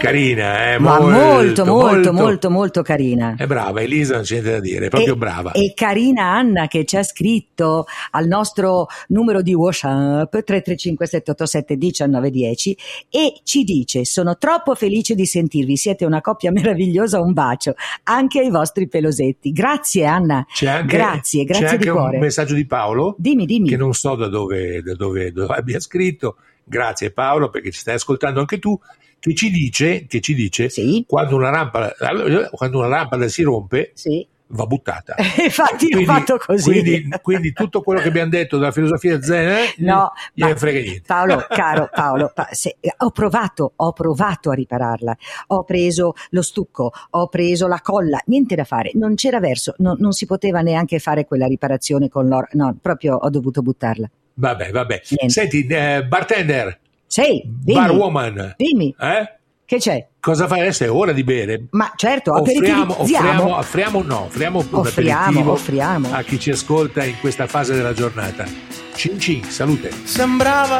carina, ma molto carina. È brava, Elisa, non c'è niente da dire, è proprio brava. E carina Anna, che ci ha scritto al nostro numero di WhatsApp 335 787 1910 e ci dice: sono troppo felice di sentirvi, siete una coppia meravigliosa, un bacio anche ai vostri pelosetti. Grazie Anna, grazie c'è anche di cuore. Un messaggio di Paolo, dimmi, che non so da dove abbia scritto. Grazie Paolo, perché ci stai ascoltando anche tu, che ci dice sì? quando una lampada si rompe, sì, va buttata. Infatti ho fatto così. Quindi tutto quello che abbiamo detto della filosofia zen no, gliene frega niente. Paolo, caro Paolo, ho provato a ripararla, ho preso lo stucco, ho preso la colla, niente da fare, non c'era verso, non si poteva neanche fare quella riparazione con l'oro, no, proprio ho dovuto buttarla. Vabbè. Niente. Senti, bartender, sì, barwoman, dimmi. Che c'è? Cosa fai adesso? È ora di bere. Ma certo, offriamo un aperitivo a chi ci ascolta in questa fase della giornata. Cin cin, salute. Sembrava